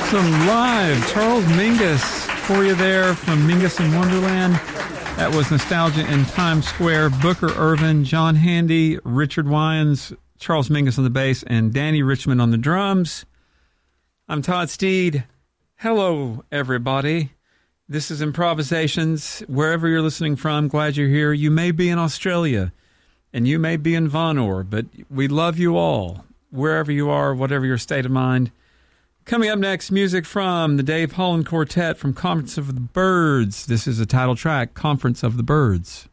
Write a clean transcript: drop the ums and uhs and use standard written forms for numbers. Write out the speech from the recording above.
Awesome live Charles Mingus for you there from Mingus in Wonderland. That was Nostalgia in Times Square. Booker Irvin, John Handy, Richard Wyans, Charles Mingus on the bass, and Danny Richmond on the drums. I'm Todd Steed. Hello, everybody. This is Improvisations. Wherever you're listening from, glad you're here. You may be in Australia, and you may be in Vonore, but we love you all, wherever you are, whatever your state of mind. Coming up next, music from the Dave Holland Quartet from Conference of the Birds. This is a title track, Conference of the Birds.